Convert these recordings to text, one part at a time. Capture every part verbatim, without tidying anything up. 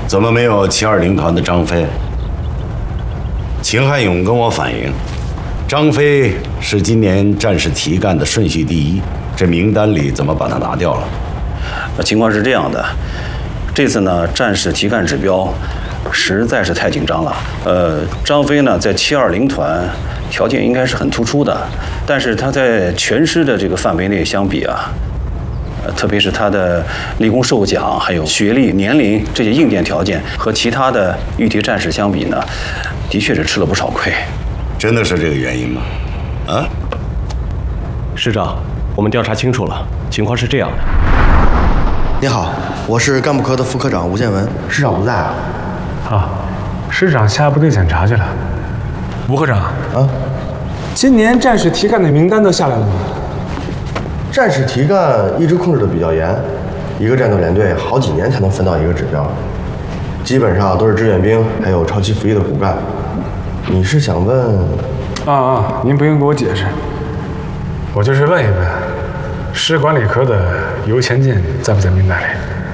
怎么没有七二零团的张飞？秦汉勇跟我反映，张飞是今年战士提干的顺序第一，这名单里怎么把他拿掉了？ 情况是这样的，这次呢战士提干指标实在是太紧张了。呃，张飞呢在七二零团条件应该是很突出的，但是他在全师的这个范围内相比啊。 特别是他的立功受奖，还有学历、年龄这些硬件条件，和其他的御敌战士相比呢，的确是吃了不少亏。 真的是这个原因吗？啊？ 师长，我们调查清楚了，情况是这样的。 你好，我是干部科的副科长吴建文，师长不在啊？ 啊，师长下部队检查去了。吴科长啊， 今年战士提干的名单都下来了吗？ 战士提干一直控制的比较严，一个战斗连队好几年才能分到一个指标，基本上都是志愿兵，还有超期服役的骨干。你是想问？ 啊啊，您不用给我解释，我就是问一问，师管理科的尤前进在不在名单里？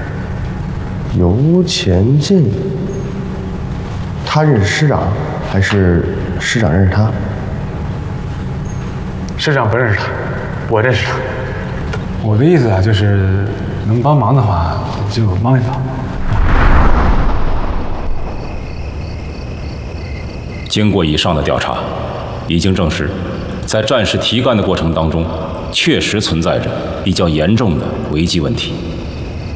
尤前进，他认识师长，还是师长认识他？ 师长不认识他，我认识他。 我的意思啊，就是能帮忙的话就帮一帮。 经过以上的调查，已经证实，在战士提干的过程当中，确实存在着比较严重的违纪问题。